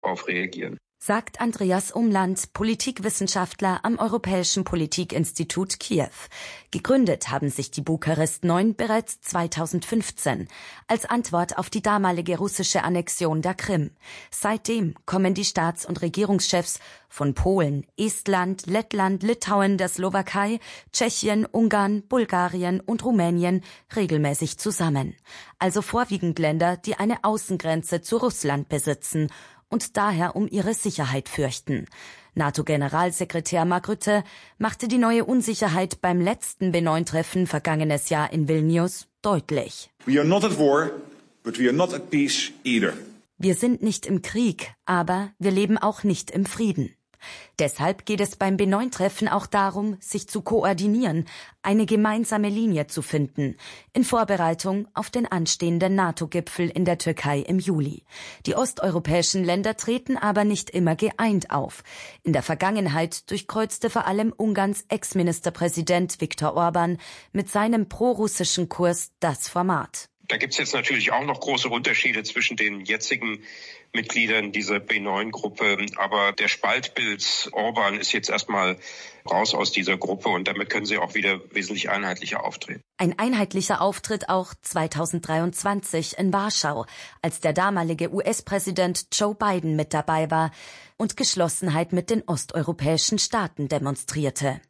darauf reagieren. Sagt Andreas Umland, Politikwissenschaftler am Europäischen Politikinstitut Kiew. Gegründet haben sich die Bukarest 9 bereits 2015 als Antwort auf die damalige russische Annexion der Krim. Seitdem kommen die Staats- und Regierungschefs von Polen, Estland, Lettland, Litauen, der Slowakei, Tschechien, Ungarn, Bulgarien und Rumänien regelmäßig zusammen. Also vorwiegend Länder, die eine Außengrenze zu Russland besitzen und daher um ihre Sicherheit fürchten. NATO-Generalsekretär Mark Rutte machte die neue Unsicherheit beim letzten B9-Treffen vergangenes Jahr in Vilnius deutlich. We are not at war, but we are not at peace either. Wir sind nicht im Krieg, aber wir leben auch nicht im Frieden. Deshalb geht es beim B9-Treffen auch darum, sich zu koordinieren, eine gemeinsame Linie zu finden, in Vorbereitung auf den anstehenden NATO-Gipfel in der Türkei im Juli. Die osteuropäischen Länder treten aber nicht immer geeint auf. In der Vergangenheit durchkreuzte vor allem Ungarns Ex-Ministerpräsident Viktor Orbán mit seinem prorussischen Kurs das Format. Da gibt es jetzt natürlich auch noch große Unterschiede zwischen den jetzigen Mitgliedern dieser B9-Gruppe. Aber der Spaltpilz Orban ist jetzt erstmal raus aus dieser Gruppe und damit können sie auch wieder wesentlich einheitlicher auftreten. Ein einheitlicher Auftritt auch 2023 in Warschau, als der damalige US-Präsident Joe Biden mit dabei war und Geschlossenheit mit den osteuropäischen Staaten demonstrierte.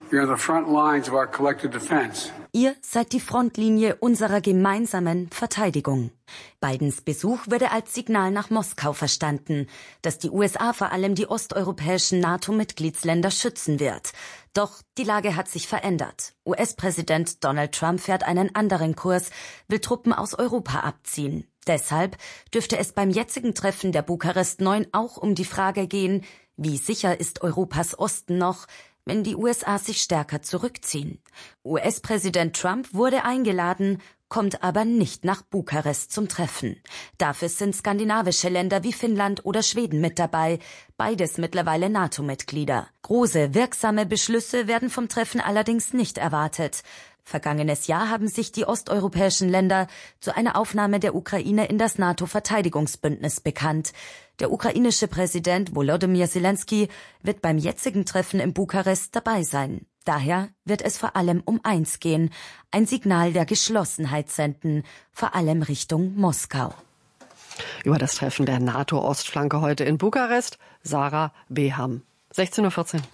Ihr seid die Frontlinie unserer gemeinsamen Verteidigung. Bidens Besuch wurde als Signal nach Moskau verstanden, dass die USA vor allem die osteuropäischen NATO-Mitgliedsländer schützen wird. Doch die Lage hat sich verändert. US-Präsident Donald Trump fährt einen anderen Kurs, will Truppen aus Europa abziehen. Deshalb dürfte es beim jetzigen Treffen der Bukarest 9 auch um die Frage gehen, wie sicher ist Europas Osten noch, wenn die USA sich stärker zurückziehen. US-Präsident Trump wurde eingeladen, kommt aber nicht nach Bukarest zum Treffen. Dafür sind skandinavische Länder wie Finnland oder Schweden mit dabei, beides mittlerweile NATO-Mitglieder. Große, wirksame Beschlüsse werden vom Treffen allerdings nicht erwartet. Vergangenes Jahr haben sich die osteuropäischen Länder zu einer Aufnahme der Ukraine in das NATO-Verteidigungsbündnis bekannt. Der ukrainische Präsident Volodymyr Zelensky wird beim jetzigen Treffen in Bukarest dabei sein. Daher wird es vor allem um eins gehen, ein Signal der Geschlossenheit senden, vor allem Richtung Moskau. Über das Treffen der NATO-Ostflanke heute in Bukarest, Sarah Beham. 16:14 Uhr.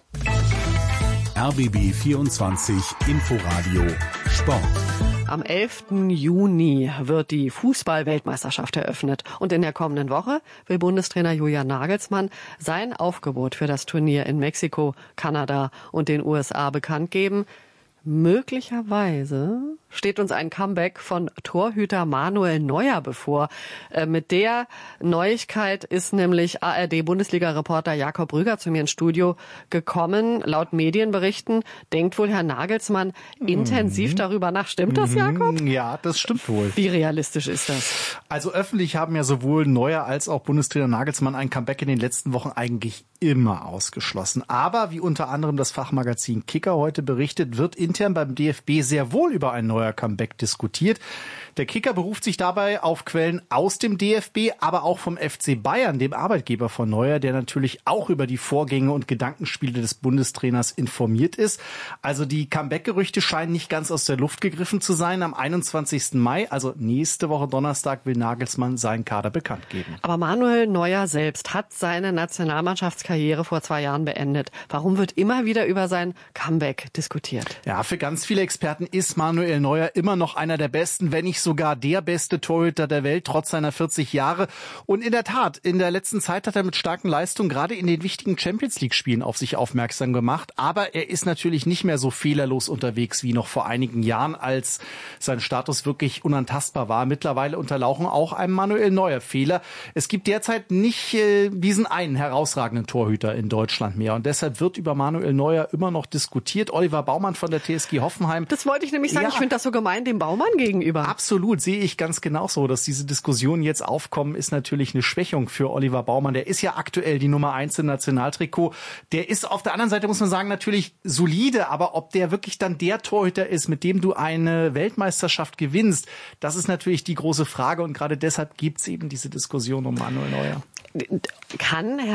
RBB 24 Inforadio Sport. Am 11. Juni wird die Fußball-Weltmeisterschaft eröffnet. Und in der kommenden Woche will Bundestrainer Julian Nagelsmann sein Aufgebot für das Turnier in Mexiko, Kanada und den USA bekannt geben. Möglicherweise steht uns ein Comeback von Torhüter Manuel Neuer bevor. Mit der Neuigkeit ist nämlich ARD-Bundesliga-Reporter Jakob Rüger zu mir ins Studio gekommen. Laut Medienberichten denkt wohl Herr Nagelsmann intensiv darüber nach. Stimmt das, Jakob? Ja, das stimmt wohl. Wie realistisch ist das? Also öffentlich haben ja sowohl Neuer als auch Bundestrainer Nagelsmann ein Comeback in den letzten Wochen eigentlich immer ausgeschlossen. Aber wie unter anderem das Fachmagazin Kicker heute berichtet, wird intern beim DFB sehr wohl über ein neuer Comeback diskutiert. Der Kicker beruft sich dabei auf Quellen aus dem DFB, aber auch vom FC Bayern, dem Arbeitgeber von Neuer, der natürlich auch über die Vorgänge und Gedankenspiele des Bundestrainers informiert ist. Also die Comeback-Gerüchte scheinen nicht ganz aus der Luft gegriffen zu sein. Am 21. Mai, also nächste Woche Donnerstag, will Nagelsmann seinen Kader bekannt geben. Aber Manuel Neuer selbst hat seine Nationalmannschaftskarriere vor 2 Jahren beendet. Warum wird immer wieder über sein Comeback diskutiert? Ja, für ganz viele Experten ist Manuel Neuer immer noch einer der besten, wenn nicht sogar der beste Torhüter der Welt, trotz seiner 40 Jahre. Und in der Tat, in der letzten Zeit hat er mit starken Leistungen gerade in den wichtigen Champions-League-Spielen auf sich aufmerksam gemacht. Aber er ist natürlich nicht mehr so fehlerlos unterwegs wie noch vor einigen Jahren, als sein Status wirklich unantastbar war. Mittlerweile unterlaufen auch einem Manuel Neuer Fehler. Es gibt derzeit nicht diesen einen herausragenden Torhüter in Deutschland mehr. Und deshalb wird über Manuel Neuer immer noch diskutiert. Oliver Baumann von der TSG Hoffenheim. Das wollte ich nämlich sagen. Ja. Ich finde das so gemein dem Baumann gegenüber? Absolut, sehe ich ganz genauso. Dass diese Diskussionen jetzt aufkommen, ist natürlich eine Schwächung für Oliver Baumann. Der ist ja aktuell die Nummer 1 im Nationaltrikot. Der ist auf der anderen Seite, muss man sagen, natürlich solide. Aber ob der wirklich dann der Torhüter ist, mit dem du eine Weltmeisterschaft gewinnst, das ist natürlich die große Frage. Und gerade deshalb gibt's eben diese Diskussion um Manuel Neuer. Kann Herr